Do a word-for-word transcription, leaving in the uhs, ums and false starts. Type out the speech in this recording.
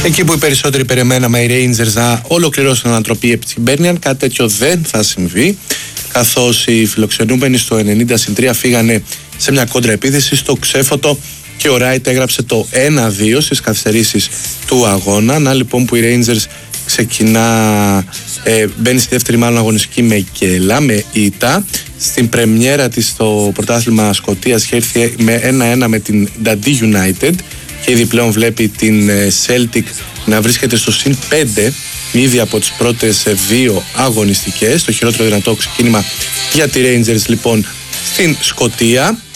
Εκεί που οι περισσότεροι περιμέναμε οι Rangers να ολοκληρώσουν ανατροπή επί Hibernian, κάτι τέτοιο δεν θα συμβεί, καθώς οι φιλοξενούμενοι στο ενενήντα συν τρία φύγανε σε μια κόντρα επίθεση στο ξέφωτο και ο Wright έγραψε το ένα δύο στις καθυστερήσεις του αγώνα. Να λοιπόν που οι Rangers ξεκινά, ε, μπαίνει στη δεύτερη μάλλον αγωνιστική με κέλα, με ήττα. Στην πρεμιέρα της στο πρωτάθλημα Σκωτίας είχε έρθει με ένα ένα με την Dundee United και ήδη πλέον βλέπει την Celtic να βρίσκεται στο συν πέντε ήδη από τις πρώτες δύο αγωνιστικές. Το χειρότερο δυνατό ξεκίνημα για τη Rangers λοιπόν στην Σκωτία.